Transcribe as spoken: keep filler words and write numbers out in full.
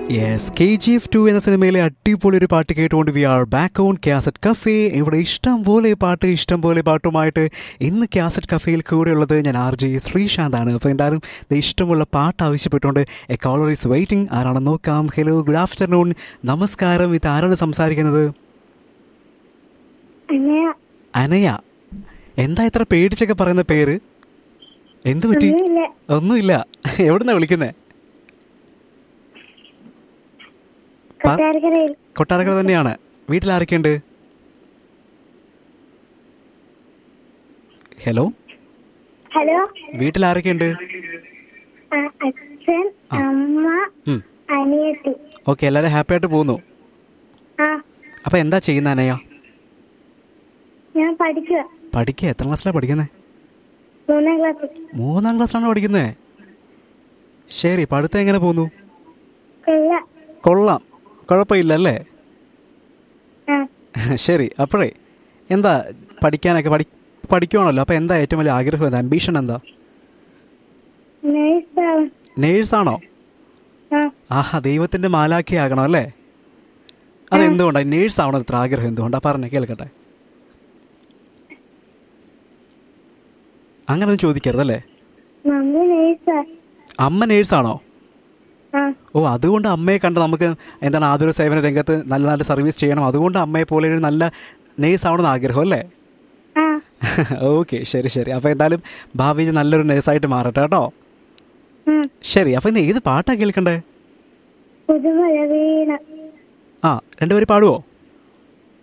Yes, K G F to എന്ന സിനിമയിലെ അടിപൊളി ഒരു പാട്ട് കേട്ടുകൊണ്ട് V are back on cassette cafe. ഇവിടെ ഇഷ്ടം പോലെ പാട്ട് ഇഷ്ടം പോലെ പാട്ടുമായിട്ട് ഇന്ന് കാസറ്റ് കഫേയിൽ കൂടെയുള്ളത് ഞാൻ ആർ ജെ ശ്രീശാന്താണ്. അപ്പോൾ എന്തായാലും ഇഷ്ടമുള്ള പാട്ട് ആവശ്യപ്പെട്ടുകൊണ്ട് എ കോളർ ഈസ് വെയിറ്റിംഗ്. ആരാണെന്ന് നോക്കാം. ഹലോ, ഗുഡ് ആഫ്റ്റർനൂൺ, നമസ്കാരം. ഇത് ആരാണ് സംസാരിക്കുന്നത്? അനയ. എന്താ ഇത്ര പേടിച്ചൊക്കെ പറയുന്ന പേര്? എന്ത് പറ്റി? ഒന്നുമില്ല. എവിടുന്നാ വിളിക്കുന്നേ? കൊട്ടാരക്കര തന്നെയാണ്. വീട്ടിൽ ആരൊക്കെയുണ്ട്? ഹലോ ഹലോ വീട്ടിൽ ആരൊക്കെയുണ്ട്? അച്ഛൻ, അമ്മ, അനിയത്തി. ഓക്കെ, എല്ലാരും ഹാപ്പി ആയിട്ട് പോകുന്നു. അപ്പൊ എന്താ ചെയ്യുന്ന അനയ? ഞാൻ പഠിക്കുക. പഠിക്കുക. എത്ര ക്ലാസ്സിലാണ് പഠിക്കുന്നത്? മൂന്നാം ക്ലാസ്. മൂന്നാം ക്ലാസ്സിലാണ് പഠിക്കുന്നത്. ശരി, പഠിത്തം എങ്ങനെ പോകുന്നു? കൊള്ളാം, കുഴപ്പമില്ല അല്ലേ? ശരി, അപ്പോഴേ എന്താ പഠിക്കാനൊക്കെ പഠി പഠിക്കുവാണല്ലോ. അപ്പൊ എന്താ ഏറ്റവും വലിയ ആഗ്രഹം, എന്താ അംബീഷൻ എന്താ? നേഴ്സാണോ? ആഹാ, ദൈവത്തിന്റെ മാലാഖി ആകണം അല്ലേ? അതെന്തുകൊണ്ടാണ് നേഴ്സ് ആവണം ഇത്ര ആഗ്രഹം? എന്തുകൊണ്ടാ പറഞ്ഞേ, കേൾക്കട്ടെ. അങ്ങനൊന്നും ചോദിക്കരുതല്ലേ. അമ്മ നേഴ്സാണോ? ഓ, അതുകൊണ്ട് അമ്മയെ കണ്ട് നമുക്ക് എന്താണ് ആതുര സേവന രംഗത്ത് നല്ല നല്ല സർവീസ് ചെയ്യണം, അതുകൊണ്ട് അമ്മയെ പോലെ ഒരു നല്ല നേഴ്സ് ആവണമെന്ന് ആഗ്രഹം അല്ലേ? ഓക്കെ, ശരി ശരി. അപ്പോൾ എന്തായാലും ഭാവിയിൽ നല്ലൊരു നേഴ്സായിട്ട് മാറട്ടെ കേട്ടോ. ശരി, അപ്പോൾ ഇന്ന് ഏത് പാട്ടാ കേൾക്കണ്ടേ? ആ, രണ്ടുപേരും പാടുവോ?